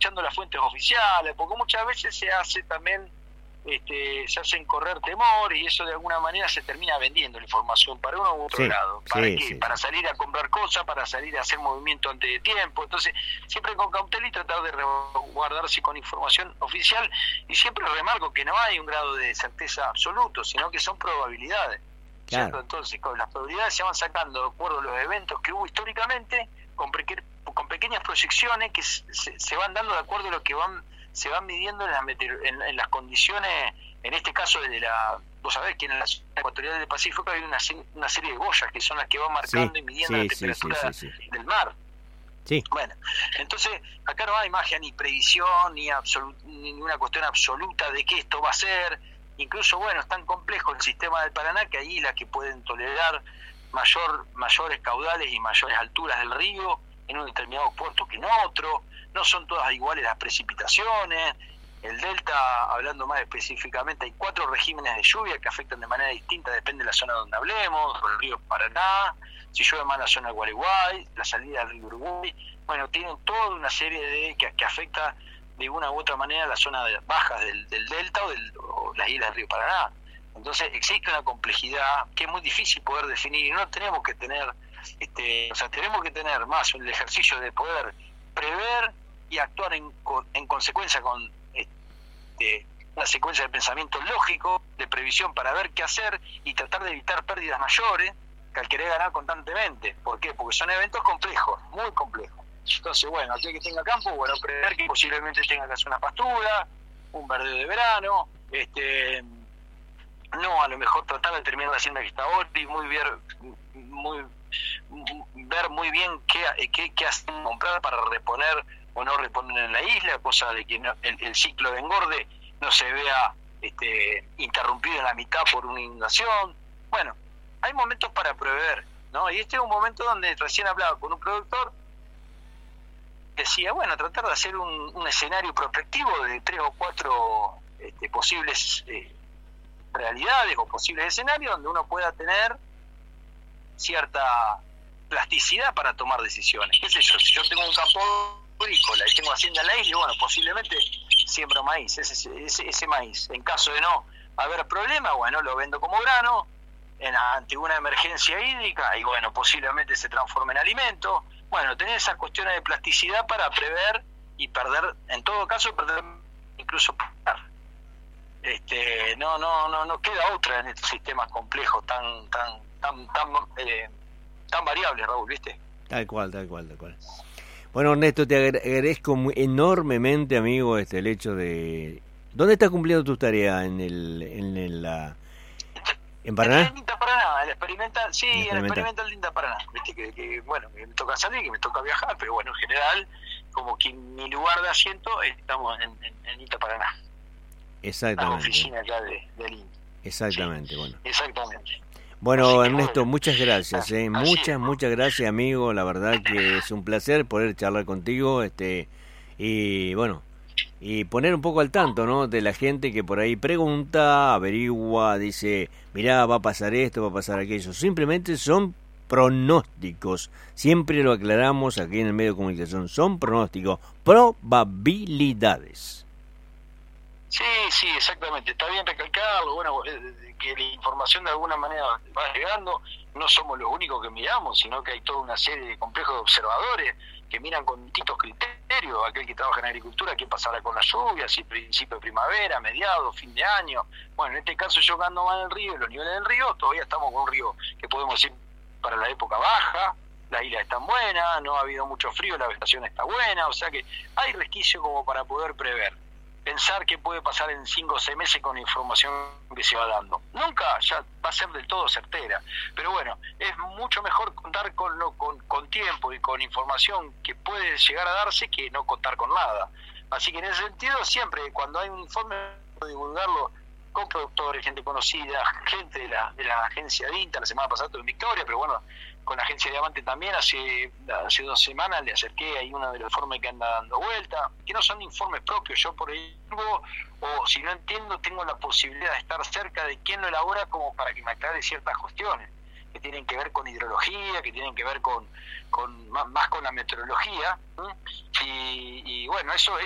aprovechando las fuentes oficiales, porque muchas veces se hace también, se hacen correr temor y eso de alguna manera se termina vendiendo la información para uno u otro lado. ¿Para qué? Sí. Para salir a comprar cosas, para salir a hacer movimiento antes de tiempo. Entonces, siempre con cautela y tratar de resguardarse con información oficial. Y siempre remarco que no hay un grado de certeza absoluto, sino que son probabilidades. Claro. ¿Cierto? Entonces, con las probabilidades se van sacando de acuerdo a los eventos que hubo históricamente, con pequeñas proyecciones que se van dando de acuerdo a lo que se van midiendo en las condiciones, en este caso vos sabés que en la zona ecuatorial del Pacífico hay una serie de boyas que son las que van marcando y midiendo la temperatura del mar. Sí. Bueno, entonces acá no hay magia ni previsión ni una cuestión absoluta de que esto va a ser. Incluso, bueno, es tan complejo el sistema del Paraná que hay islas que pueden tolerar mayores caudales y mayores alturas del río en un determinado puerto que en otro. No son todas iguales las precipitaciones. El delta, hablando más específicamente, hay 4 regímenes de lluvia que afectan de manera distinta, depende de la zona donde hablemos, por el río Paraná, si llueve más en la zona del Gualeguay, la salida del río Uruguay. Bueno, tienen toda una serie de que afecta de una u otra manera las zonas bajas del delta o las islas del río Paraná. Entonces existe una complejidad que es muy difícil poder definir y no tenemos que tener, tenemos que tener más el ejercicio de poder prever y actuar en consecuencia con una secuencia de pensamiento lógico, de previsión para ver qué hacer y tratar de evitar pérdidas mayores que al querer ganar constantemente. ¿Por qué? Porque son eventos complejos, muy complejos. Entonces, bueno, aquel que tenga campo, bueno, prever que posiblemente tenga que hacer una pastura, un verdeo de verano, no, a lo mejor tratar de terminar la hacienda que está ahora y ver muy bien qué hacer, comprar para reponer o no reponer en la isla, cosa de que el ciclo de engorde no se vea interrumpido en la mitad por una inundación. Bueno, hay momentos para prever, ¿no? Y este es un momento donde recién hablaba con un productor, decía, bueno, tratar de hacer un escenario prospectivo de 3 o 4 posibles realidades o posibles escenarios donde uno pueda tener cierta plasticidad para tomar decisiones. ¿Qué sé yo? Si yo tengo un campo agrícola y tengo hacienda en la isla, bueno, posiblemente siembro maíz, ese maíz. En caso de no haber problema, bueno, lo vendo como grano ante una emergencia hídrica y bueno, posiblemente se transforme en alimento. Bueno, tener esas cuestiones de plasticidad para prever y perder, en todo caso, perder incluso perder. No queda otra en estos sistemas complejos tan variables, Raúl, ¿viste? Tal cual. Bueno, Ernesto, te agradezco enormemente, amigo, el hecho de... ¿Dónde estás cumpliendo tus tareas? ¿En Paraná? En INTA Paraná, el experimental, sí, el experimental de INTA Paraná. Viste que bueno, que me toca salir, que me toca viajar, pero bueno, en general, como que en mi lugar de asiento, estamos en INTA Paraná. Exactamente. La oficina acá del INTA. Exactamente, sí, bueno. Exactamente. Bueno, Ernesto, muchas gracias, muchas gracias, amigo, la verdad que es un placer poder charlar contigo, y bueno, y poner un poco al tanto, ¿no?, de la gente que por ahí pregunta, averigua, dice, mirá, va a pasar esto, va a pasar aquello. Simplemente son pronósticos. Siempre lo aclaramos aquí en el medio de comunicación. Son pronósticos, probabilidades. Sí, exactamente. Está bien recalcarlo, bueno, que la información de alguna manera va llegando. No somos los únicos que miramos, sino que hay toda una serie de complejos de observadores que miran con distintos criterios. Aquel que trabaja en agricultura, qué pasará con la lluvia, si principio de primavera, mediados, fin de año. Bueno, en este caso yo que ando más en el río, en los niveles del río, todavía estamos con un río que podemos decir para la época baja, las islas están buenas, no ha habido mucho frío, la vegetación está buena, o sea que hay resquicio como para poder prever. Pensar qué puede pasar en 5 o 6 meses con la información que se va dando. Nunca ya va a ser del todo certera, pero bueno, es mucho mejor contar con tiempo y con información que puede llegar a darse que no contar con nada. Así que en ese sentido, siempre cuando hay un informe, divulgarlo con productores, gente conocida, gente de la agencia de INTA. La semana pasada tuve en Victoria, pero bueno, con la agencia Diamante también hace 2 semanas le acerqué ahí uno de los informes que anda dando vuelta, que no son informes propios, yo por ahí o si no entiendo tengo la posibilidad de estar cerca de quien lo elabora como para que me aclare ciertas cuestiones que tienen que ver con hidrología, que tienen que ver con más con la meteorología, y bueno, eso